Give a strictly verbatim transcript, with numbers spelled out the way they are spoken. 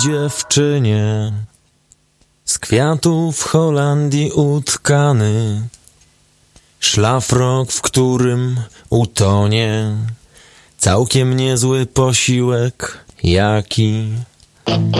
dziewczynie z kwiatów w Holandii utkany, szlafrok, w którym utonie całkiem niezły posiłek jaki.